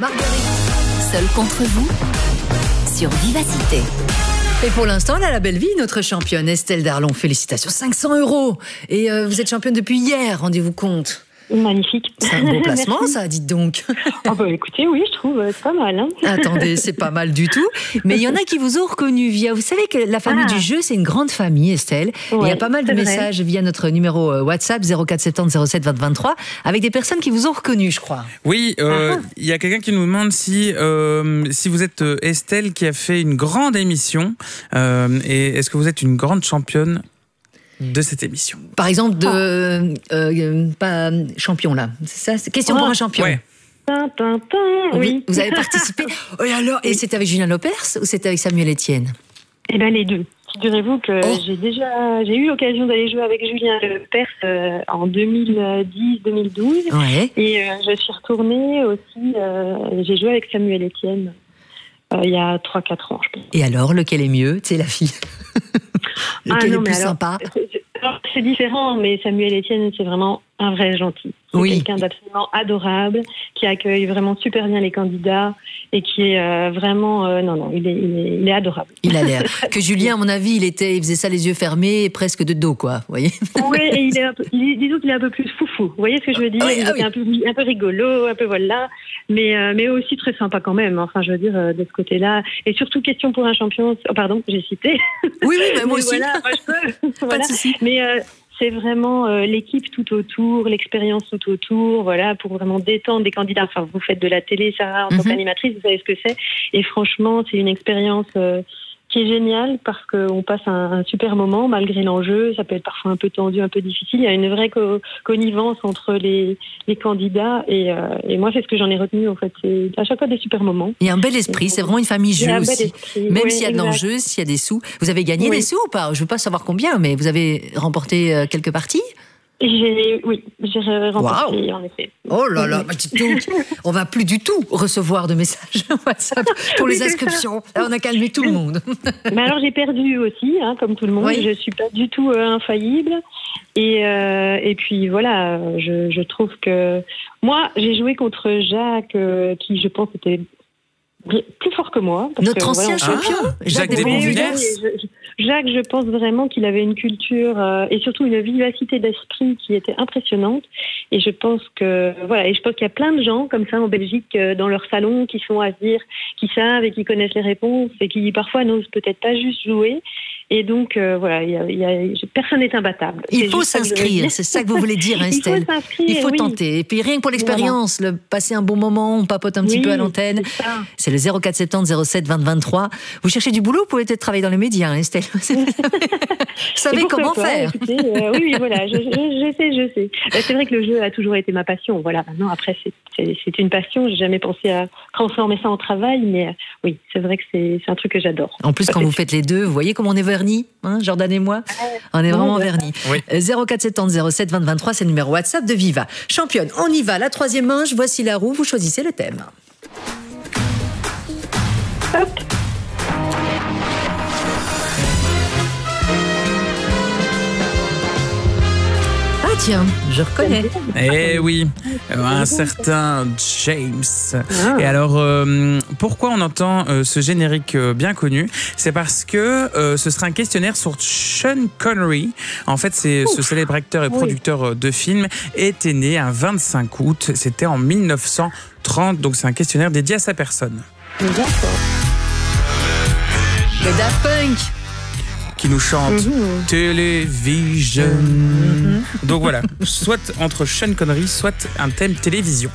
Marguerite, seule contre vous, sur Vivacité. Et pour l'instant, elle a la belle vie, notre championne Estelle Darlon. Félicitations, 500 €. Et vous êtes championne depuis hier, rendez-vous compte. Magnifique. C'est un beau placement, ça, dites donc. Oh bah écoutez, oui, je trouve c'est pas mal. Hein. Attendez, c'est pas mal du tout. Mais il y en a qui vous ont reconnu via... Vous savez que la famille du jeu, c'est une grande famille, Estelle. Ouais, il y a pas mal de messages via notre numéro WhatsApp 0470 07 20 23 avec des personnes qui vous ont reconnu, je crois. Oui, il y a quelqu'un qui nous demande si vous êtes Estelle qui a fait une grande émission et est-ce que vous êtes une grande championne de cette émission. Par exemple, pas champion là. C'est ça, c'est question pour un champion. Ouais. Oui. Vous avez participé. Et alors, et c'était avec Julien Lepers ou c'était avec Samuel Etienne? Eh bien, les deux. Figurez-vous que j'ai eu l'occasion d'aller jouer avec Julien Lepers en 2010-2012. Ouais. Et je suis retournée aussi, j'ai joué avec Samuel Etienne il y a 3-4 ans, je pense. Et alors, lequel est mieux? C'est la fille. Lequel est plus sympa? C'est différent, mais Samuel Etienne, c'est vraiment un vrai gentil. C'est quelqu'un d'absolument adorable, qui accueille vraiment super bien les candidats et qui est vraiment... il est adorable. Il a l'air. Que Julien, à mon avis, il faisait ça les yeux fermés, presque de dos, quoi. Vous voyez? Oui, et disons qu'il est un peu plus foufou. Vous voyez ce que je veux dire? Il est un peu rigolo, un peu voilà, mais aussi très sympa quand même. Enfin, je veux dire, de ce côté-là. Et surtout, question pour un champion... Oh, pardon, j'ai cité. Oui, mais moi aussi. Voilà, moi je peux. Pas de souci. Mais c'est vraiment l'équipe tout autour, l'expérience tout autour, voilà, pour vraiment détendre des candidats. Enfin, vous faites de la télé, Sarah, en tant qu'animatrice, vous savez ce que c'est. Et franchement, c'est une expérience qui est géniale parce qu'on passe un super moment malgré l'enjeu. Ça peut être parfois un peu tendu, un peu difficile. Il y a une vraie connivence entre les candidats et moi, c'est ce que j'en ai retenu, en fait. C'est à chaque fois des super moments. Il y a un bel esprit, c'est vraiment une famille jeu aussi. Même s'il y a de l'enjeu, s'il y a des sous. Vous avez gagné des sous ou pas? Je ne veux pas savoir combien, mais vous avez remporté quelques parties? J'ai remporté, en effet. Oh là là, dites donc, on va plus du tout recevoir de messages WhatsApp pour les inscriptions. Là, on a calmé tout le monde. Mais alors, j'ai perdu aussi, comme tout le monde. Je suis pas du tout infaillible. Et puis, voilà, je trouve que... Moi, j'ai joué contre Jacques, qui, je pense, était plus fort que moi. Notre ancien champion, Jacques Desbonvillers. Jacques, je pense vraiment qu'il avait une culture et surtout une vivacité d'esprit qui était impressionnante. Et je pense qu'il y a plein de gens comme ça en Belgique dans leur salon qui sont à se dire, qui savent et qui connaissent les réponses et qui parfois n'osent peut-être pas juste jouer. Et donc personne n'est imbattable. Il faut s'inscrire, c'est ça que vous voulez dire, Estelle. Il faut tenter. Et puis rien que pour l'expérience, passer un bon moment, on papote un petit peu à l'antenne. C'est le 0470 07 20 23. Vous cherchez du boulot, vous pouvez peut-être travailler dans les médias, Estelle. Vous savez comment faire. Écoutez, oui, voilà, je sais. C'est vrai que le jeu a toujours été ma passion. Voilà, maintenant, après, c'est une passion. J'ai jamais pensé à transformer ça en travail, mais oui, c'est vrai que c'est un truc que j'adore. En plus, quand vous faites les deux, vous voyez comment on est vernis, Jordan et moi. On est vraiment vernis. Oui. 0470 07 20 23, c'est le numéro WhatsApp de Viva. Championne, on y va. La troisième manche, voici la roue. Vous choisissez le thème. Hop. Tiens, je reconnais. Eh oui, un certain James. Et alors, pourquoi on entend ce générique bien connu? C'est parce que ce sera un questionnaire sur Sean Connery. En fait, c'est ce célèbre acteur et producteur de films était né un 25 août. C'était en 1930, donc c'est un questionnaire dédié à sa personne. D'accord. Le Daft Punk qui nous chante Télévision. Donc voilà, soit entre Sean Connery, soit un thème télévision.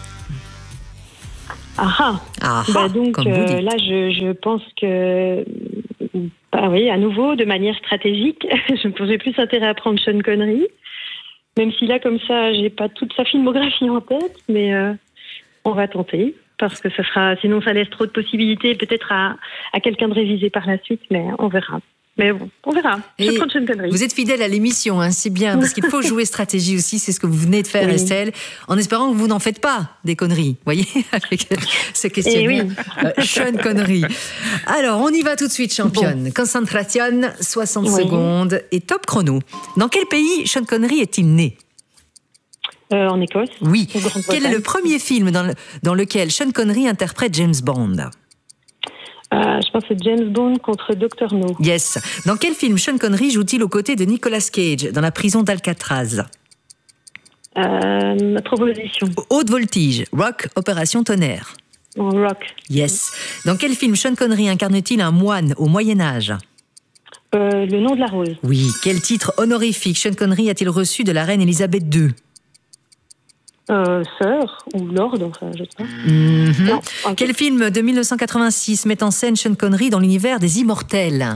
Donc là, je pense que, à nouveau, de manière stratégique, je me posais plus intérêt à prendre Sean Connery, même si là, comme ça, j'ai pas toute sa filmographie en tête, mais on va tenter. Parce que sinon ça laisse trop de possibilités peut-être à quelqu'un de réviser par la suite, mais on verra. Mais bon, on verra. Je prends Sean Connery. Vous êtes fidèle à l'émission, c'est bien, parce qu'il faut jouer stratégie aussi, c'est ce que vous venez de faire, Estelle, en espérant que vous n'en faites pas des conneries, voyez, avec ce questionnaire. Sean Connery. Alors, on y va tout de suite, championne. Concentration, 60 secondes et top chrono. Dans quel pays Sean Connery est-il né? En Écosse. Oui. Quel est le premier film dans lequel Sean Connery interprète James Bond? Je pense que c'est James Bond contre Dr. No. Yes. Dans quel film Sean Connery joue-t-il aux côtés de Nicolas Cage dans la prison d'Alcatraz? Proposition. Haute voltige, Rock, Opération Tonnerre. Rock. Yes. Dans quel film Sean Connery incarne-t-il un moine au Moyen-Âge? Le nom de la rose. Oui. Quel titre honorifique Sean Connery a-t-il reçu de la reine Elisabeth II? Sœur ou Lord, enfin, je sais pas. Non, okay. Quel film de 1986 met en scène Sean Connery dans l'univers des Immortels?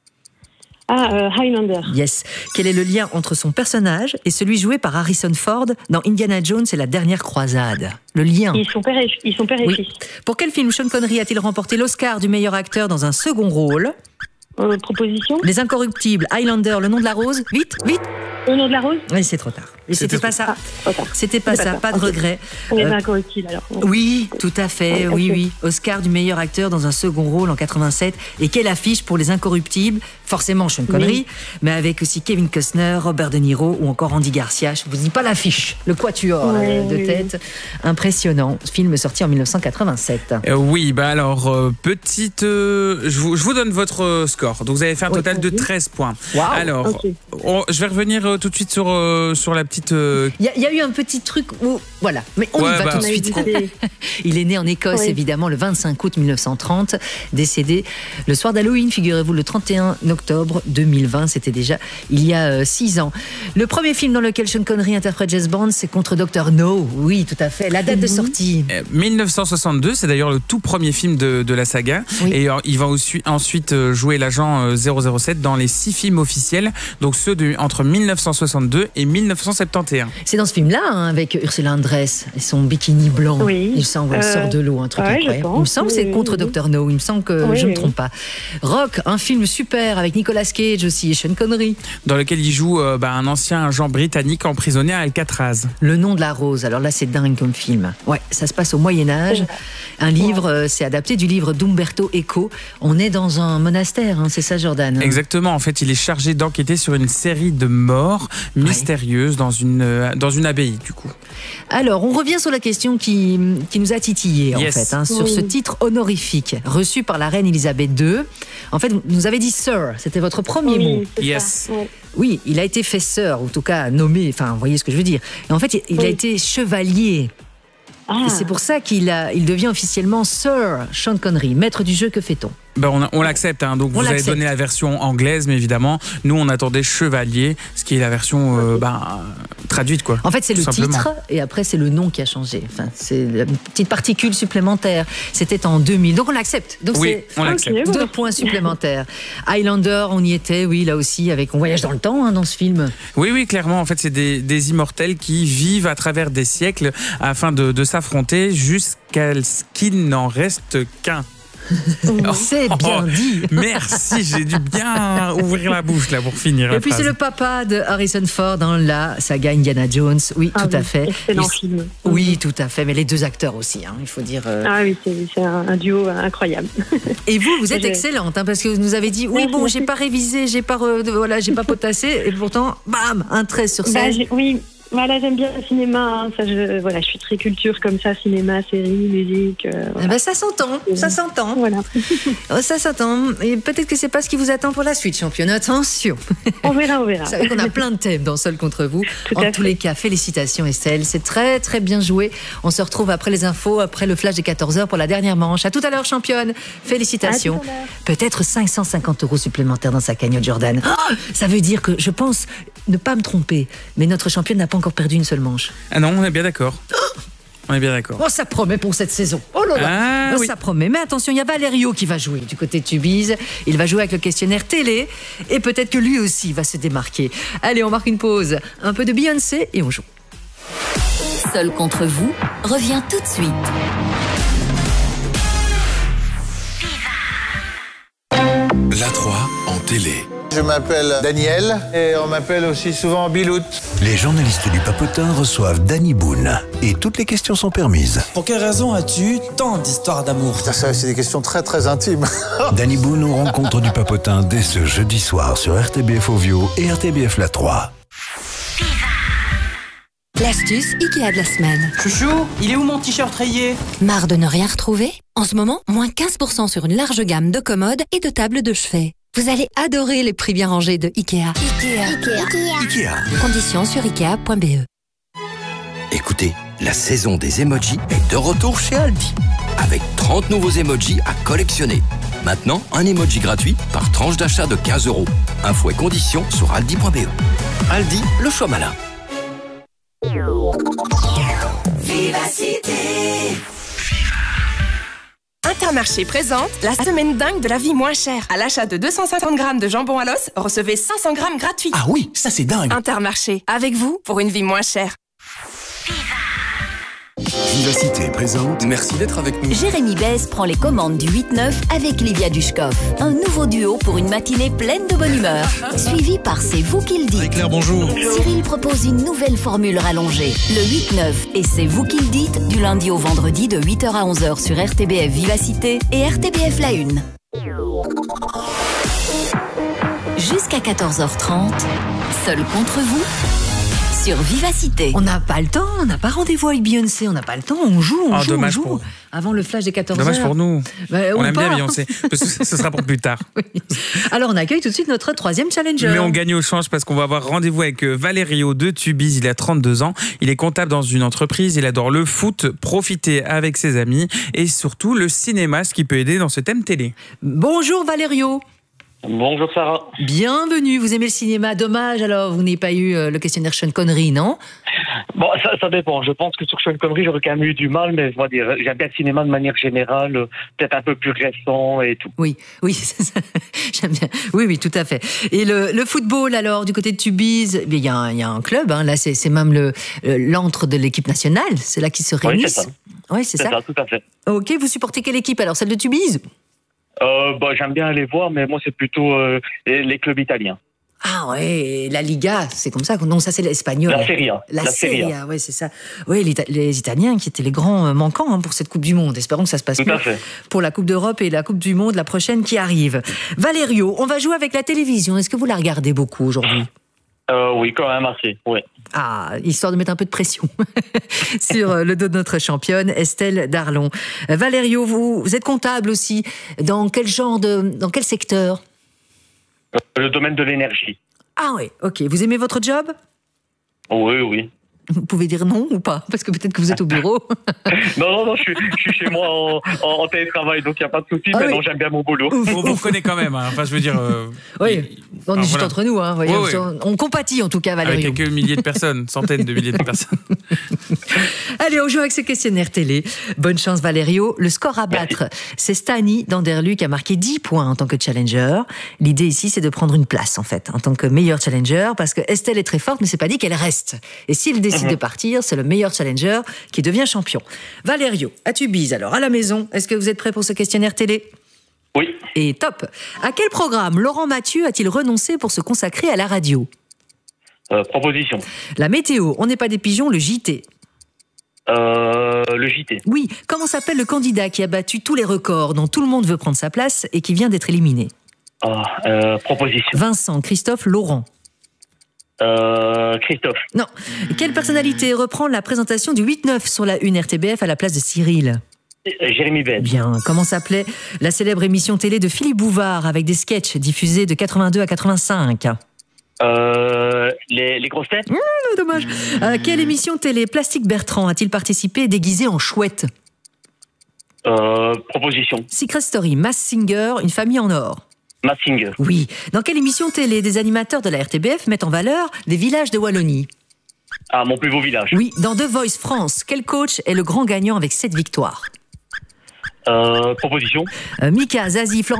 Highlander. Yes. Quel est le lien entre son personnage et celui joué par Harrison Ford dans Indiana Jones et la dernière croisade? Le lien. Ils sont père et fils. Pour quel film Sean Connery a-t-il remporté l'Oscar du meilleur acteur dans un second rôle? Proposition. Les Incorruptibles, Highlander, Le nom de la rose. Vite. Le nom de la rose. Oui, c'est trop tard. Et c'était pas ça. C'était pas ça. Pas de regret. Les Incorruptibles alors. Oui, tout à fait. Oui. Oscar du meilleur acteur dans un second rôle en 87. Et quelle affiche pour Les Incorruptibles? Forcément Sean Connery, mais avec aussi Kevin Costner, Robert De Niro ou encore Andy Garcia. Je vous dis pas l'affiche, le quatuor de tête. Impressionnant. Film sorti en 1987. Oui, alors petite. Je vous donne votre score. Donc vous avez fait un total de 13 points. Wow. Alors, je vais revenir tout de suite sur la petite. Il y a eu un petit truc où voilà, mais on y va tout de suite. Il est né en Écosse, évidemment, le 25 août 1930, décédé le soir d'Halloween, figurez-vous, le 31 octobre 2020, c'était déjà il y a 6 ans. Le premier film dans lequel Sean Connery interprète James Bond, c'est contre Dr. No. Oui, tout à fait. La date de sortie 1962, c'est d'ailleurs le tout premier film de la saga. Oui. Et il va ensuite jouer l'agent 007 dans les 6 films officiels, donc ceux entre 1962 et 1971. C'est dans ce film-là, avec Ursula Andress et son bikini blanc. Oui. Il semble qu'elle sort de l'eau, un truc incroyable. Il me semble que c'est contre Dr. No. Il me semble que je ne me trompe pas. Rock, un film super avec Nicolas Cage aussi et Sean Connery. Dans lequel il joue un ancien agent britannique emprisonné à Alcatraz. Le nom de la rose. Alors là, c'est dingue comme film. Ouais, ça se passe au Moyen-Âge. Un livre, c'est adapté du livre d'Umberto Eco. On est dans un monastère, c'est ça, Jordan? Exactement. En fait, il est chargé d'enquêter sur une série de morts mystérieuses dans une abbaye, du coup. Alors, on revient sur la question qui nous a titillé, en fait, sur ce titre honorifique reçu par la reine Elisabeth II. En fait, vous nous avez dit Sir, c'était votre premier mot. Yes. Oui, il a été fait Sir, ou en tout cas nommé, enfin, vous voyez ce que je veux dire. Et en fait, il a été chevalier. Et c'est pour ça qu'il devient officiellement Sir Sean Connery, maître du jeu. Que fait-on? On l'accepte, donc vous avez donné la version anglaise, mais évidemment, nous on attendait chevalier, ce qui est la version traduite, quoi. En fait, c'est le titre, et après c'est le nom qui a changé. Enfin, c'est une petite particule supplémentaire. C'était en 2000, donc on l'accepte. Donc on l'accepte. 2 points supplémentaires. Highlander, on y était, oui, là aussi, avec on voyage dans le temps dans ce film. Oui, clairement. En fait, c'est des immortels qui vivent à travers des siècles afin de s'affronter jusqu'à ce qu'il n'en reste qu'un. C'est bien dit. Merci, j'ai dû bien ouvrir la bouche là pour finir. Et puis c'est le papa de Harrison Ford dans la saga Indiana Jones. Oui, tout à fait. Excellent film. Oui, tout à fait. Mais les 2 acteurs aussi, il faut dire. Ah oui, c'est un duo incroyable. Et vous êtes excellente, parce que vous nous avez dit j'ai pas révisé, j'ai pas potassé, et pourtant, bam, un 13 sur 16. Oui. Voilà, j'aime bien le cinéma. Je suis très culture comme ça, cinéma, série, musique. Ça s'entend, Voilà. Ça s'entend. Et peut-être que c'est pas ce qui vous attend pour la suite, championne. Attention. On verra. Vous savez qu'on a plein de thèmes dans Seul contre vous. En tous les cas, félicitations Estelle. C'est très très bien joué. On se retrouve après les infos, après le flash des 14h pour la dernière manche. À tout à l'heure, championne. Félicitations. Peut-être 550 € supplémentaires dans sa cagnotte, Jordan. Ça veut dire que je pense ne pas me tromper, mais notre championne n'a pas encore perdu une seule manche. Ah non, on est bien d'accord. Ça promet pour cette saison. Oh là là. Ça promet. Mais attention, il y a Valerio qui va jouer du côté de Tubize. Il va jouer avec le questionnaire télé. Et peut-être que lui aussi va se démarquer. Allez, on marque une pause. Un peu de Beyoncé et on joue. Seul contre vous revient tout de suite. La 3 en télé. Je m'appelle Daniel et on m'appelle aussi souvent Bilout. Les journalistes du Papotin reçoivent Danny Boone et toutes les questions sont permises. Pour quelle raison as-tu tant d'histoires d'amour? Ça, c'est des questions très très intimes. Danny Boone aux rencontres du Papotin dès ce jeudi soir sur RTBF Ovio et RTBF La 3. L'astuce Ikea de la semaine. Chouchou, il est où mon t-shirt rayé? Marre de ne rien retrouver? En ce moment, moins 15% sur une large gamme de commodes et de tables de chevet. Vous allez adorer les prix bien rangés de Ikea. Ikea. Conditions sur ikea.be. Écoutez, la saison des emojis est de retour chez Aldi. Avec 30 nouveaux emojis à collectionner. Maintenant, un emoji gratuit par tranche d'achat de 15 €. Infos et conditions sur aldi.be. Aldi, le choix malin. Vivacité. Intermarché présente la semaine dingue de la vie moins chère. À l'achat de 250 grammes de jambon à l'os, recevez 500 grammes gratuits. Ah oui, ça c'est dingue. Intermarché, avec vous pour une vie moins chère. Vivacité présente. Merci d'être avec nous. Jérémy Besse prend les commandes du 8-9 avec Livia Dushkov. Un nouveau duo pour une matinée pleine de bonne humeur. Suivi par C'est vous qui le dites. Claire, bonjour. Cyril propose une nouvelle formule rallongée. Le 8-9 et C'est vous qui le dites du lundi au vendredi de 8h à 11h sur RTBF Vivacité et RTBF La Une. Jusqu'à 14h30, seul contre vous. Sur Vivacité. On n'a pas le temps, on n'a pas rendez-vous avec Beyoncé, on n'a pas le temps, on joue, on joue. Avant le flash des 14h. Dommage pour nous. On aime bien Beyoncé. Ce sera pour plus tard. Oui. Alors on accueille tout de suite notre troisième challenger. Mais on gagne au change parce qu'on va avoir rendez-vous avec Valerio de Tubize. Il a 32 ans, il est comptable dans une entreprise, il adore le foot, profiter avec ses amis et surtout le cinéma, ce qui peut aider dans ce thème télé. Bonjour Valerio. Bonjour Sarah. Bienvenue, vous aimez le cinéma, dommage alors vous n'avez pas eu le questionnaire Sean Connery, non? Bon, ça dépend, je pense que sur Sean Connery j'aurais quand même eu du mal, mais j'aime bien le cinéma de manière générale, peut-être un peu plus récent et tout. Oui, j'aime bien, oui, tout à fait. Et le football alors, du côté de Tubize, il y a un club, hein, là c'est même l'antre de l'équipe nationale, c'est là qu'ils se réunissent. Oui, c'est ça, tout à fait. Ok, vous supportez quelle équipe alors, celle de Tubize? J'aime bien aller voir, mais moi c'est plutôt les clubs italiens. Ah ouais, la Liga, c'est comme ça. Non, ça c'est l'espagnol. La Serie A. La Serie A, ouais, c'est ça. Oui, les Italiens qui étaient les grands manquants pour cette Coupe du Monde. Espérons que ça se passe mieux pour la Coupe d'Europe et la Coupe du Monde, la prochaine qui arrive. Valerio, on va jouer avec la télévision. Est-ce que vous la regardez beaucoup aujourd'hui? Oui, quand même assez, oui. Ah, histoire de mettre un peu de pression sur le dos de notre championne, Estelle Darlon. Valerio, vous êtes comptable aussi. Dans quel secteur? Le domaine de l'énergie. Ah oui, ok. Vous aimez votre job? Oui. Vous pouvez dire non ou pas? Parce que peut-être que vous êtes au bureau. Non, je suis chez moi en télétravail, donc il n'y a pas de souci. Mais non, j'aime bien mon boulot. On vous reconnaît quand même. Enfin, je veux dire. Oui, on est juste entre nous. Hein, voyez, on compatit en tout cas, Valérie. Avec quelques milliers de personnes, centaines de milliers de personnes. Allez, on joue avec ce questionnaire télé. Bonne chance, Valerio. Le score à battre, c'est Stani d'Anderlu qui a marqué 10 points en tant que challenger. L'idée ici, c'est de prendre une place, en fait, en tant que meilleur challenger, parce que Estelle est très forte, mais c'est pas dit qu'elle reste. Et s'il décide de partir, c'est le meilleur challenger qui devient champion. Valerio, à Tubize, alors à la maison, est-ce que vous êtes prêt pour ce questionnaire télé? Oui. Et top. À quel programme Laurent Mathieu a-t-il renoncé pour se consacrer à la radio? Proposition. La météo, on n'est pas des pigeons, le JT. Le JT. Oui. Comment s'appelle le candidat qui a battu tous les records, dont tout le monde veut prendre sa place et qui vient d'être éliminé? Proposition. Vincent, Christophe, Laurent. Christophe. Non. Quelle personnalité reprend la présentation du 8-9 sur la une RTBF à la place de Cyril? Jérémy Besse. Bien. Comment s'appelait la célèbre émission télé de Philippe Bouvard avec des sketchs diffusés de 82 à 85? Les grosses têtes. Dommage. À quelle émission télé Plastique Bertrand a-t-il participé déguisé en chouette? Proposition. Secret Story, Mass Singer, une famille en or. Mass Singer. Oui. Dans quelle émission télé des animateurs de la RTBF mettent en valeur des villages de Wallonie? Ah, mon plus beau village. Oui. Dans The Voice France, quel coach est le grand gagnant avec 7 victoires? Proposition. Mika, Zazie, Florent